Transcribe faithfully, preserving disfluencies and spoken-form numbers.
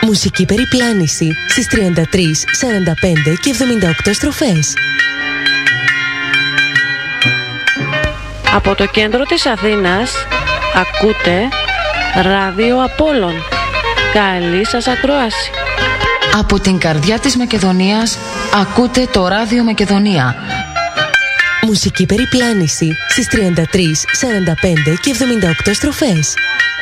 Μουσική περιπλάνηση στις τριάντα τρεις, σαράντα πέντε και εβδομήντα οκτώ στροφές. Από το κέντρο της Αθήνας ακούτε Ράδιο Απόλλων. Καλή σας ακρόαση. Από την καρδιά της Μακεδονίας ακούτε το Ράδιο Μακεδονία. Μουσική περιπλάνηση στις τριάντα τρεις, σαράντα πέντε και εβδομήντα οκτώ στροφές.